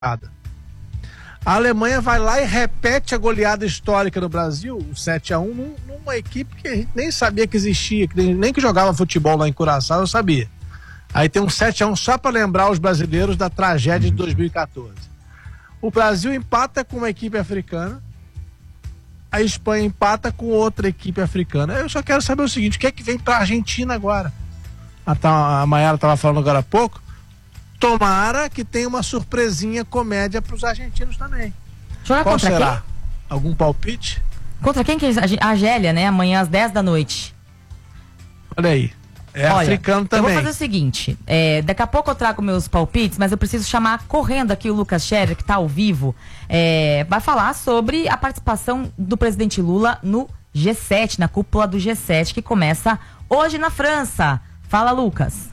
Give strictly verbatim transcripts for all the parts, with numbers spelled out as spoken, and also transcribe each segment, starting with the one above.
A Alemanha vai lá e repete a goleada histórica no Brasil, o sete a um, num, numa equipe que a gente nem sabia que existia, que nem, nem que jogava futebol lá em Curaçao, eu sabia. Aí tem um sete a um só para lembrar os brasileiros da tragédia de dois mil e quatorze. O Brasil empata com uma equipe africana, a Espanha empata com outra equipe africana. Eu só quero saber o seguinte, o que é que vem para a Argentina agora? A, a Mayara estava falando agora há pouco. Tomara que tenha uma surpresinha comédia para os argentinos também. Jogar Qual contra será? Quem? Algum palpite? Contra quem que é? A Argélia, né? Amanhã às dez da noite. Olha aí. É Olha, africano também. Eu vou fazer o seguinte, é, daqui a pouco eu trago meus palpites, mas eu preciso chamar correndo aqui o Lucas Scherer, que está ao vivo, é, vai falar sobre a participação do presidente Lula no G sete, na cúpula do G sete, que começa hoje na França. Fala, Lucas.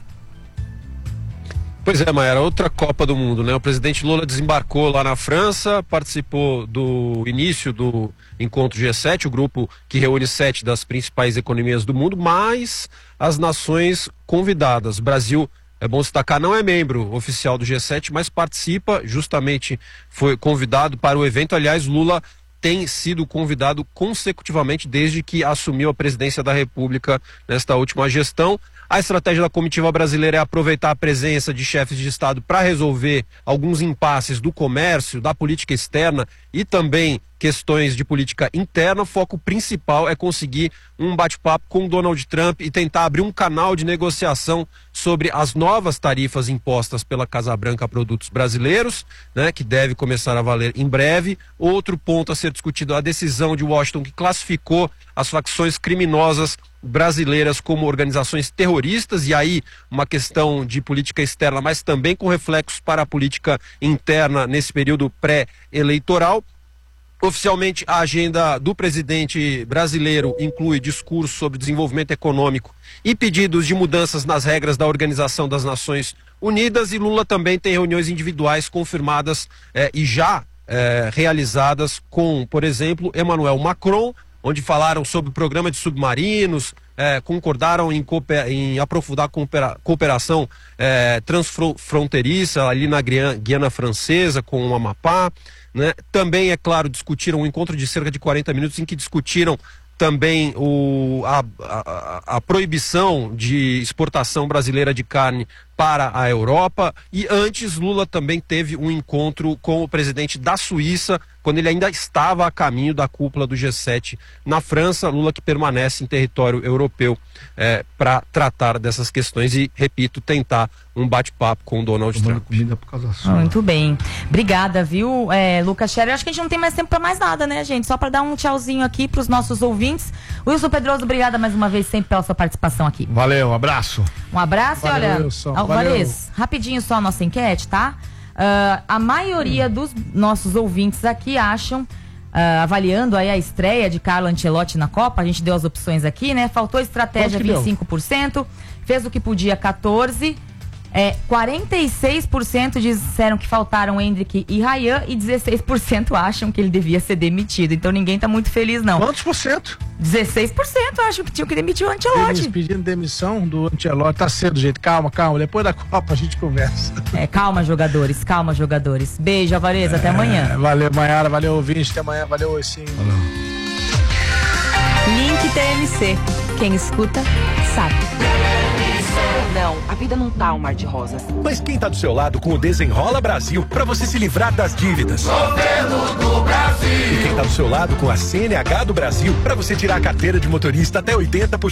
Pois é, Mayara, outra Copa do Mundo, né? O presidente Lula desembarcou lá na França, participou do início do encontro G sete, o grupo que reúne sete das principais economias do mundo, mais as nações convidadas. O Brasil, é bom destacar, não é membro oficial do G sete, mas participa, justamente foi convidado para o evento. Aliás, Lula tem sido convidado consecutivamente desde que assumiu a presidência da República nesta última gestão. A estratégia da comitiva brasileira é aproveitar a presença de chefes de Estado para resolver alguns impasses do comércio, da política externa e também questões de política interna. O foco principal é conseguir um bate-papo com Donald Trump e tentar abrir um canal de negociação sobre as novas tarifas impostas pela Casa Branca a produtos brasileiros, né, que deve começar a valer em breve. Outro ponto a ser discutido é a decisão de Washington, que classificou as facções criminosas brasileiras como organizações terroristas, e aí uma questão de política externa, mas também com reflexos para a política interna nesse período pré-eleitoral. Oficialmente, a agenda do presidente brasileiro inclui discurso sobre desenvolvimento econômico e pedidos de mudanças nas regras da Organização das Nações Unidas, e Lula também tem reuniões individuais confirmadas eh, e já eh, realizadas com, por exemplo, Emmanuel Macron, onde falaram sobre o programa de submarinos, eh, concordaram em, cooper, em aprofundar a coopera, cooperação eh, transfronteiriça ali na Guiana Francesa com o Amapá. Né? Também, é claro, discutiram um encontro de cerca de quarenta minutos em que discutiram também o, a, a, a proibição de exportação brasileira de carne para a Europa. E antes, Lula também teve um encontro com o presidente da Suíça, quando ele ainda estava a caminho da cúpula do G sete na França. Lula que permanece em território europeu é, para tratar dessas questões e, repito, tentar um bate-papo com o Donald Trump. Comida por causa da sua. Muito bem. Obrigada, viu, é, Lucas Scherer? Eu acho que a gente não tem mais tempo para mais nada, né, gente? Só para dar um tchauzinho aqui para os nossos ouvintes. Wilson Pedroso, obrigada mais uma vez sempre pela sua participação aqui. Valeu, um abraço. Um abraço. Valeu, e olha, Wilson. Valeu. Vares, rapidinho só a nossa enquete, tá? Uh, a maioria hum. dos nossos ouvintes aqui acham, uh, avaliando aí a estreia de Carlo Ancelotti na Copa, a gente deu as opções aqui, né? Faltou estratégia, vinte e cinco por cento, fez o que podia, quatorze por cento. É, quarenta e seis por cento disseram que faltaram Endrick e Ryan e dezesseis por cento acham que ele devia ser demitido. Então ninguém tá muito feliz, não. Quantos por cento? dezesseis por cento acham que tinham que demitir o Ancelotti. Eles pedindo demissão do Ancelotti. Tá cedo, gente. Calma, calma. Depois da Copa a gente conversa. É, calma, jogadores. Calma, jogadores. Beijo, Alvarez. É, até amanhã. Valeu, Mayara. Valeu, ouvinte. Até amanhã. Valeu, oi, sim. Link T M C. Quem escuta, sabe. Não, a vida não tá um mar de rosas. Mas quem tá do seu lado com o Desenrola Brasil pra você se livrar das dívidas? Governo do Brasil. E quem tá do seu lado com a C N H do Brasil pra você tirar a carteira de motorista até oitenta por cento